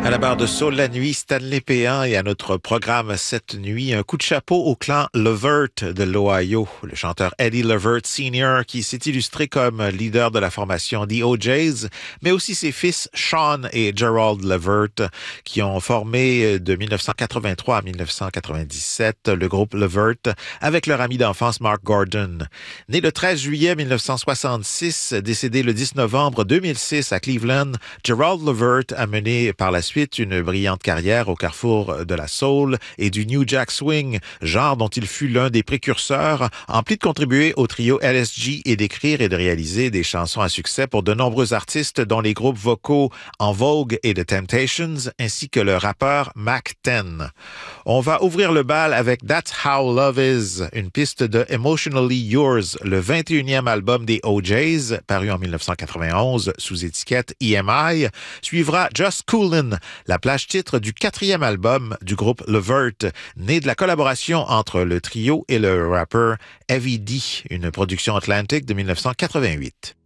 À la barre de Saul la nuit, Stanley Péan et à notre programme cette nuit, un coup de chapeau au clan Levert de l'Ohio. Le chanteur Eddie Levert Sr. qui s'est illustré comme leader de la formation The O'Jays, mais aussi ses fils Sean et Gerald Levert qui ont formé de 1983 à 1997 le groupe Levert avec leur ami d'enfance Mark Gordon. Né le 13 juillet 1966, décédé le 10 novembre 2006 à Cleveland, Gerald Levert a mené par la suite une brillante carrière au carrefour de la soul et du New Jack Swing, genre dont il fut l'un des précurseurs, en plus de contribuer au trio LSG et d'écrire et de réaliser des chansons à succès pour de nombreux artistes dont les groupes vocaux En Vogue et The Temptations, ainsi que le rappeur Mac 10. On va ouvrir le bal avec That's How Love Is, une piste de Emotionally Yours, le 21e album des O'Jays, paru en 1991 sous étiquette EMI, suivra Just Coolin', la plage titre du 4e album du groupe Levert, né de la collaboration entre le trio et le rappeur Heavy D, une production Atlantic de 1988.